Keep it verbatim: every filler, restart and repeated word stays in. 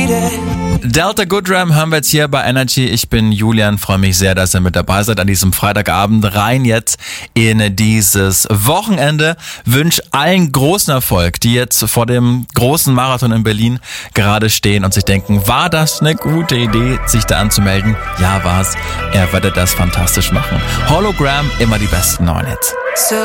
Delta Goodram haben wir jetzt hier bei Energy. Ich bin Julian, freue mich sehr, dass ihr mit dabei seid an diesem Freitagabend. Rein jetzt in dieses Wochenende. Wünsche allen großen Erfolg, die jetzt vor dem großen Marathon in Berlin gerade stehen und sich denken, war das eine gute Idee, sich da anzumelden? Ja, war's. Er wird das fantastisch machen. Hologram, immer die besten neuen Hits. So